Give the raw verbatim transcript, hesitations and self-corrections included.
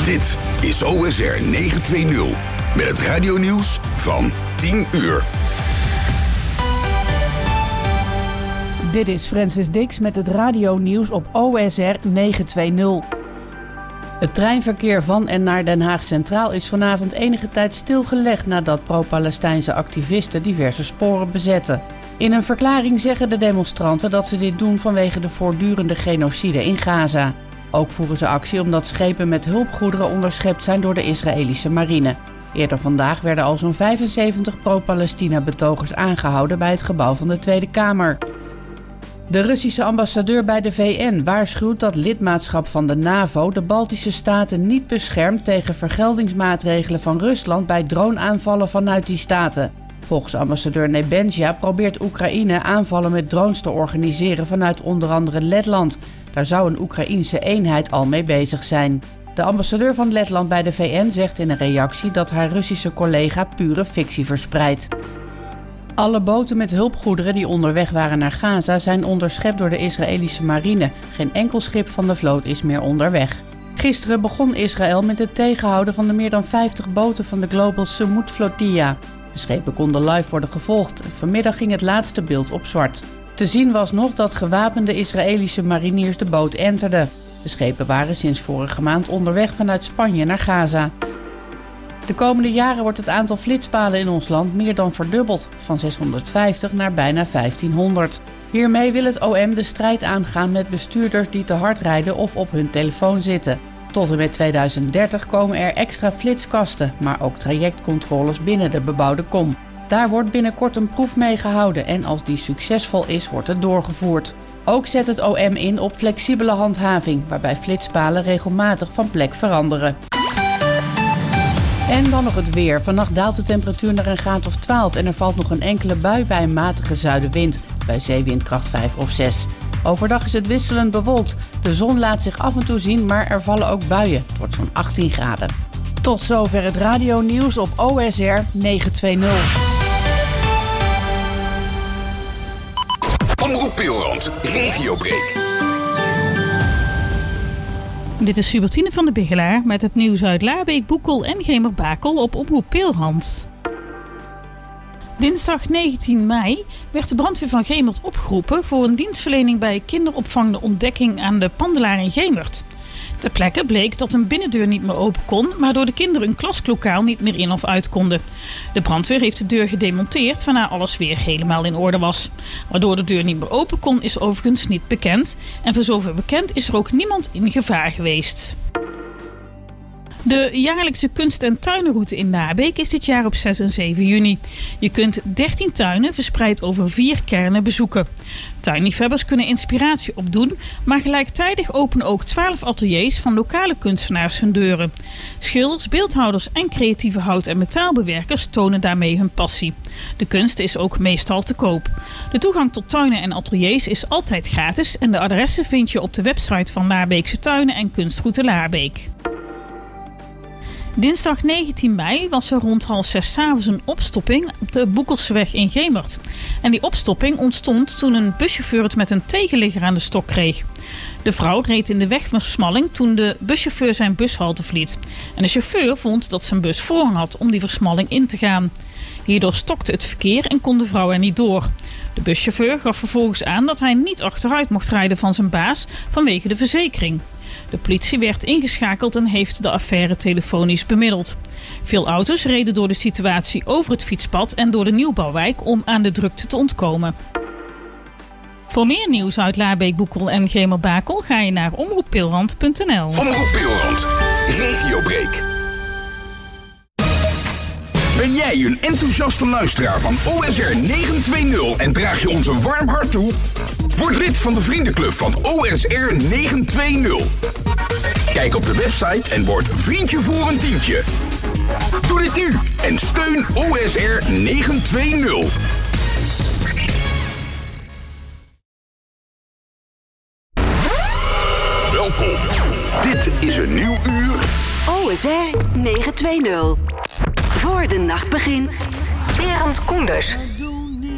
Dit is O S R negenhonderdtwintig met het radionieuws van tien uur. Dit is Francis Dix met het radionieuws op O S R negenhonderdtwintig. Het treinverkeer van en naar Den Haag Centraal is vanavond enige tijd stilgelegd nadat pro-Palestijnse activisten diverse sporen bezetten. In een verklaring zeggen de demonstranten dat ze dit doen vanwege de voortdurende genocide in Gaza. Ook voeren ze actie omdat schepen met hulpgoederen onderschept zijn door de Israëlische marine. Eerder vandaag werden al zo'n vijfenzeventig pro-Palestina-betogers aangehouden bij het gebouw van de Tweede Kamer. De Russische ambassadeur bij de V N waarschuwt dat lidmaatschap van de NAVO de Baltische staten niet beschermt tegen vergeldingsmaatregelen van Rusland bij droneaanvallen vanuit die staten. Volgens ambassadeur Nebensia probeert Oekraïne aanvallen met drones te organiseren vanuit onder andere Letland. Daar zou een Oekraïense eenheid al mee bezig zijn. De ambassadeur van Letland bij de V N zegt in een reactie dat haar Russische collega pure fictie verspreidt. Alle boten met hulpgoederen die onderweg waren naar Gaza zijn onderschept door de Israëlische marine. Geen enkel schip van de vloot is meer onderweg. Gisteren begon Israël met het tegenhouden van de meer dan vijftig boten van de Global Sumut Flotilla. De schepen konden live worden gevolgd. Vanmiddag ging het laatste beeld op zwart. Te zien was nog dat gewapende Israëlische mariniers de boot enterden. De schepen waren sinds vorige maand onderweg vanuit Spanje naar Gaza. De komende jaren wordt het aantal flitspalen in ons land meer dan verdubbeld, van zeshonderdvijftig naar bijna vijftienhonderd. Hiermee wil het O M de strijd aangaan met bestuurders die te hard rijden of op hun telefoon zitten. Tot en met tweeduizend dertig komen er extra flitskasten, maar ook trajectcontroles binnen de bebouwde kom. Daar wordt binnenkort een proef mee gehouden en als die succesvol is, wordt het doorgevoerd. Ook zet het O M in op flexibele handhaving, waarbij flitspalen regelmatig van plek veranderen. En dan nog het weer. Vannacht daalt de temperatuur naar een graad of twaalf en er valt nog een enkele bui bij een matige zuidenwind, bij zeewindkracht vijf of zes. Overdag is het wisselend bewolkt. De zon laat zich af en toe zien, maar er vallen ook buien. Het wordt zo'n achttien graden. Tot zover het radionieuws op O S R negenhonderdtwintig. Omroep Pilrand, Regiobreak. Dit is Subertine van de Bigelaar met het nieuws uit Laarbeek, Boekel en Gemerbakel op Omroep Pilrand. Dinsdag negentien mei werd de brandweer van Gemert opgeroepen voor een dienstverlening bij kinderopvang De Ontdekking aan de Pandelaar in Gemert. Ter plekke bleek dat een binnendeur niet meer open kon, waardoor de kinderen een klaslokaal niet meer in of uit konden. De brandweer heeft de deur gedemonteerd, waarna alles weer helemaal in orde was. Waardoor de deur niet meer open kon is overigens niet bekend. En voor zover bekend is er ook niemand in gevaar geweest. De jaarlijkse kunst- en tuinenroute in Laarbeek is dit jaar op zes en zeven juni. Je kunt dertien tuinen verspreid over vier kernen bezoeken. Tuinliefhebbers kunnen inspiratie opdoen, maar gelijktijdig openen ook twaalf ateliers van lokale kunstenaars hun deuren. Schilders, beeldhouwers en creatieve hout- en metaalbewerkers tonen daarmee hun passie. De kunst is ook meestal te koop. De toegang tot tuinen en ateliers is altijd gratis en de adressen vind je op de website van Laarbeekse Tuinen en Kunstroute Laarbeek. Dinsdag negentien mei was er rond half zes 's avonds een opstopping op de Boekelseweg in Gemert. En die opstopping ontstond toen een buschauffeur het met een tegenligger aan de stok kreeg. De vrouw reed in de wegversmalling toen de buschauffeur zijn bushalte verliet. En de chauffeur vond dat zijn bus voorrang had om die versmalling in te gaan. Hierdoor stokte het verkeer en kon de vrouw er niet door. De buschauffeur gaf vervolgens aan dat hij niet achteruit mocht rijden van zijn baas vanwege de verzekering. De politie werd ingeschakeld en heeft de affaire telefonisch bemiddeld. Veel auto's reden door de situatie over het fietspad en door de nieuwbouwwijk om aan de drukte te ontkomen. Voor meer nieuws uit Laarbeek, Boekel en Gemerbakel ga je naar omroep pilrand punt n l. Omroep Pilrand, Regiobreak. Ben jij een enthousiaste luisteraar van O S R negenhonderdtwintig en draag je ons een warm hart toe? Word lid van de vriendenclub van O S R negenhonderdtwintig. Kijk op de website en word vriendje voor een tientje. Doe dit nu en steun O S R negenhonderdtwintig. Welkom. Dit is een nieuw uur. O S R negenhonderdtwintig. Voor de nacht begint, Berend Koenders.